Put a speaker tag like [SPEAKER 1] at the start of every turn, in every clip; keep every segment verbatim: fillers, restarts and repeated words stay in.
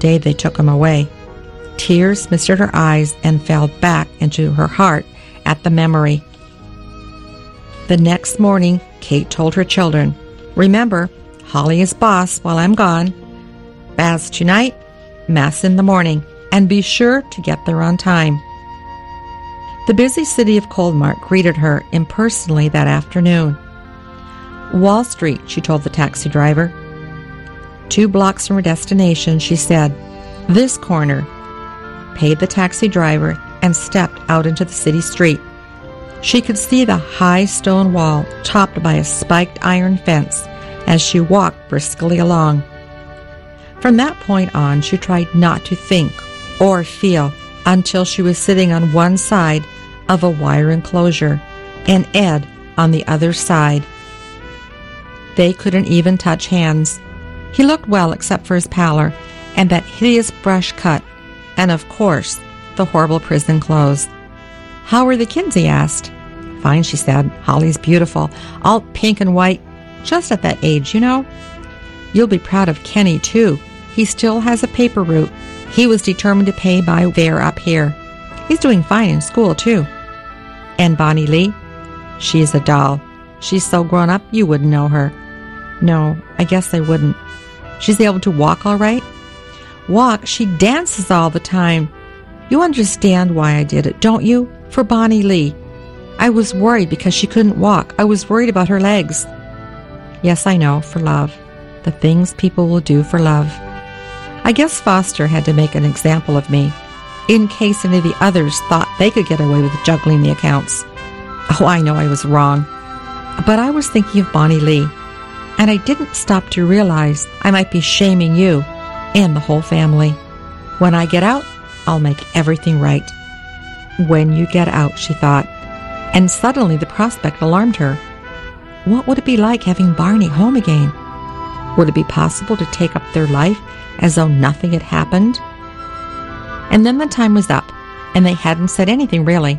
[SPEAKER 1] day they took him away. Tears misted her eyes and fell back into her heart at the memory. The next morning, Kate told her children, "Remember, Holly is boss while I'm gone. Baths tonight, Mass in the morning, and be sure to get there on time." The busy city of Coldmark greeted her impersonally that afternoon. "Wall Street," she told the taxi driver. Two blocks from her destination, she said, "This corner," paid the taxi driver, and stepped out into the city street. She could see the high stone wall topped by a spiked iron fence as she walked briskly along. From that point on, she tried not to think or feel until she was sitting on one side of a wire enclosure and Ed on the other side. They couldn't even touch hands. He looked well except for his pallor and that hideous brush cut, and of course, the horrible prison clothes. "How are the kids?" he asked. "Fine," she said. "Holly's beautiful, all pink and white, just at that age, you know. You'll be proud of Kenny, too. He still has a paper route. He was determined to pay by fare up here. He's doing fine in school, too." "And Bonnie Lee?" "She's a doll. She's so grown up you wouldn't know her." "No, I guess I wouldn't." "She's able to walk all right?" "Walk? She dances all the time. You understand why I did it, don't you? For Bonnie Lee. I was worried because she couldn't walk. I was worried about her legs." "Yes, I know, for love. The things people will do for love. I guess Foster had to make an example of me, in case any of the others thought they could get away with juggling the accounts. Oh, I know I was wrong. But I was thinking of Bonnie Lee, and I didn't stop to realize I might be shaming you and the whole family. When I get out, I'll make everything right." When you get out, she thought, and suddenly the prospect alarmed her. What would it be like having Barney home again? Would it be possible to take up their life as though nothing had happened? And then the time was up, and they hadn't said anything really.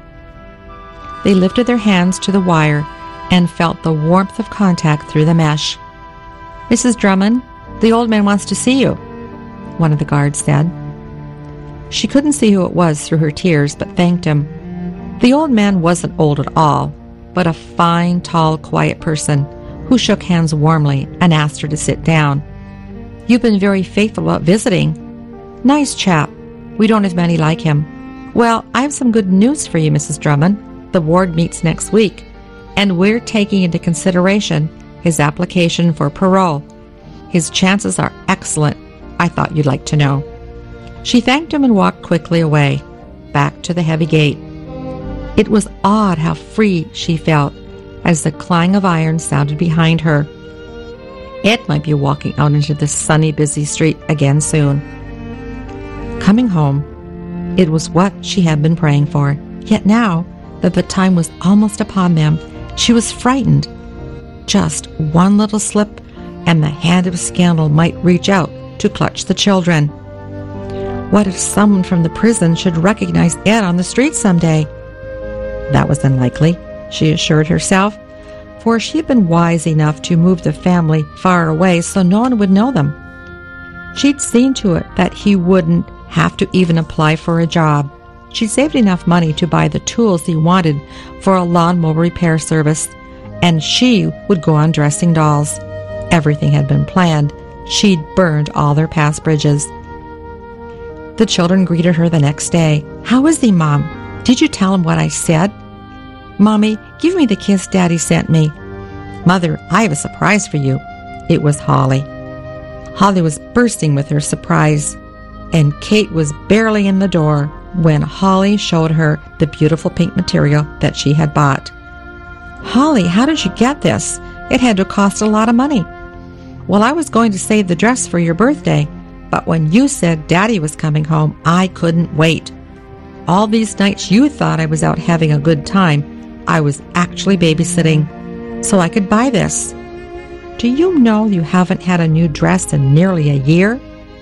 [SPEAKER 1] They lifted their hands to the wire and felt the warmth of contact through the mesh. "Missus Drummond, the old man wants to see you," one of the guards said. She couldn't see who it was through her tears, but thanked him. The old man wasn't old at all, but a fine, tall, quiet person who shook hands warmly and asked her to sit down. "You've been very faithful about visiting. Nice chap. We don't have many like him. Well, I have some good news for you, Missus Drummond. The ward meets next week, and we're taking into consideration his application for parole. His chances are excellent. I thought you'd like to know." She thanked him and walked quickly away, back to the heavy gate. It was odd how free she felt as the clang of iron sounded behind her. Ed might be walking out into this sunny, busy street again soon. Coming home, it was what she had been praying for. Yet now that the time was almost upon them, she was frightened. Just one little slip, and the hand of scandal might reach out to clutch the children. What if someone from the prison should recognize Ed on the street someday? That was unlikely, she assured herself, for she had been wise enough to move the family far away so no one would know them. She'd seen to it that he wouldn't have to even apply for a job. She'd saved enough money to buy the tools he wanted for a lawnmower repair service, and she would go on dressing dolls. Everything had been planned. She'd burned all their past bridges. The children greeted her the next day. "How is he, Mom? Did you tell him what I said?" "Mommy, give me the kiss Daddy sent me." "Mother, I have a surprise for you." It was Holly. Holly was bursting with her surprise, and Kate was barely in the door when Holly showed her the beautiful pink material that she had bought. "Holly, how did you get this? It had to cost a lot of money." "Well, I was going to save the dress for your birthday, but when you said Daddy was coming home, I couldn't wait. All these nights you thought I was out having a good time, I was actually babysitting, so I could buy this. Do you know you haven't had a new dress in nearly a year?"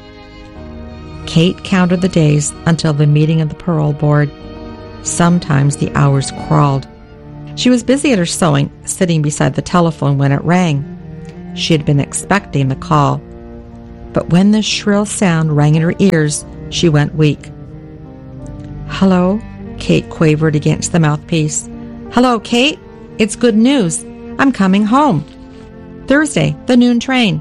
[SPEAKER 1] Kate counted the days until the meeting of the parole board. Sometimes the hours crawled. She was busy at her sewing, sitting beside the telephone when it rang. She had been expecting the call. But when the shrill sound rang in her ears, she went weak. "Hello?" Kate quavered against the mouthpiece. "Hello, Kate? It's good news. I'm coming home. Thursday, the noon train."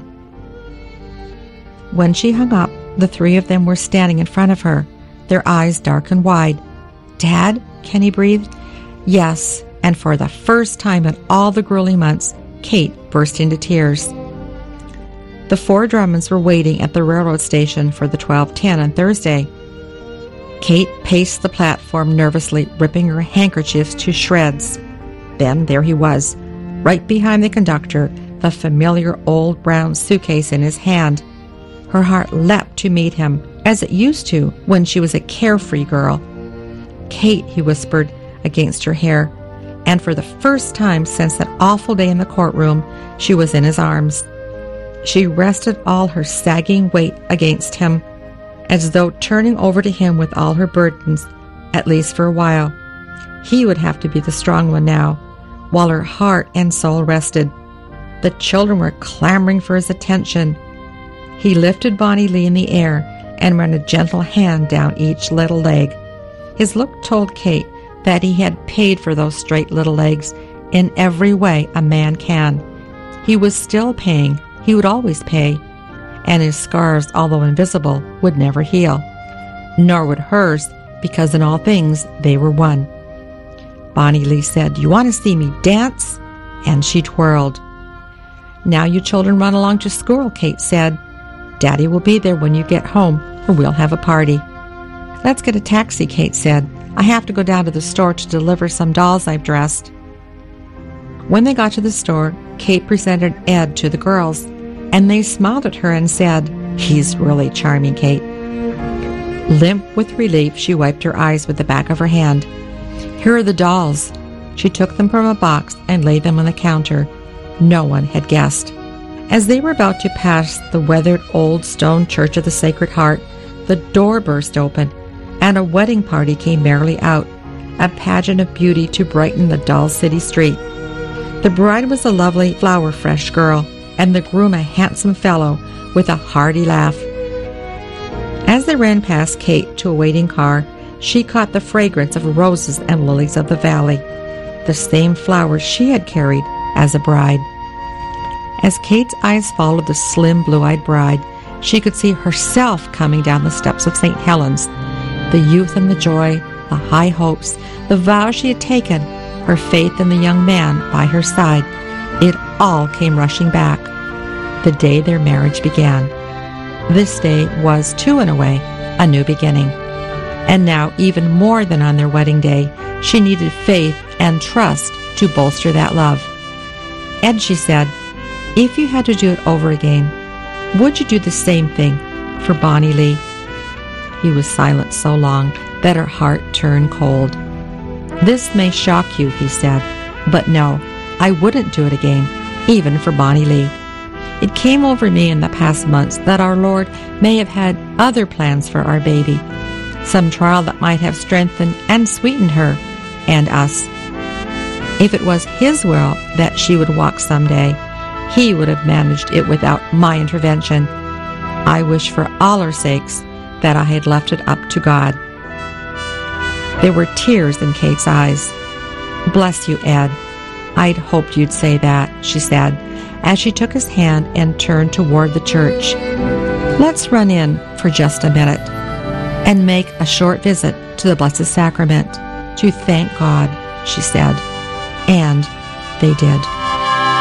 [SPEAKER 1] When she hung up, the three of them were standing in front of her, their eyes dark and wide. "Dad?" Kenny breathed. "Yes," and for the first time in all the grueling months, Kate burst into tears. The four Drummonds were waiting at the railroad station for the twelve ten on Thursday. Kate paced the platform nervously, ripping her handkerchiefs to shreds. Then there he was, right behind the conductor, the familiar old brown suitcase in his hand. Her heart leapt to meet him, as it used to when she was a carefree girl. "Kate," he whispered against her hair, and for the first time since that awful day in the courtroom, she was in his arms. She rested all her sagging weight against him, as though turning over to him with all her burdens, at least for a while. He would have to be the strong one now, while her heart and soul rested. The children were clamoring for his attention. He lifted Bonnie Lee in the air and ran a gentle hand down each little leg. His look told Kate that he had paid for those straight little legs in every way a man can. He was still paying. He would always pay. And his scars, although invisible, would never heal. Nor would hers, because in all things they were one. Bonnie Lee said, "You want to see me dance?" And she twirled. "Now you children run along to school," Kate said. "Daddy will be there when you get home, or we'll have a party." "Let's get a taxi," Kate said. "I have to go down to the store to deliver some dolls I've dressed." When they got to the store, Kate presented Ed to the girls, and they smiled at her and said, "He's really charming, Kate." Limp with relief, she wiped her eyes with the back of her hand. "Here are the dolls." She took them from a box and laid them on the counter. No one had guessed. As they were about to pass the weathered old stone church of the Sacred Heart, the door burst open, and a wedding party came merrily out, a pageant of beauty to brighten the dull city street. The bride was a lovely, flower-fresh girl, and the groom a handsome fellow with a hearty laugh. As they ran past Kate to a waiting car, she caught the fragrance of roses and lilies of the valley, the same flowers she had carried as a bride. As Kate's eyes followed the slim, blue-eyed bride, she could see herself coming down the steps of Saint Helens. The youth and the joy, the high hopes, the vows she had taken, her faith in the young man by her side, it all came rushing back. The day their marriage began. This day was, too, in a way, a new beginning. And now, even more than on their wedding day, she needed faith and trust to bolster that love. "Ed," she said, "if you had to do it over again, would you do the same thing for Bonnie Lee?" He was silent so long that her heart turned cold. "This may shock you," he said, "but no, I wouldn't do it again, even for Bonnie Lee. It came over me in the past months that our Lord may have had other plans for our baby, some trial that might have strengthened and sweetened her and us. If it was His will that she would walk someday, He would have managed it without my intervention. I wish for all our sakes that I had left it up to God." There were tears in Kate's eyes. "Bless you, Ed. I'd hoped you'd say that," she said, as she took his hand and turned toward the church. "Let's run in for just a minute and make a short visit to the Blessed Sacrament to thank God," she said. And they did.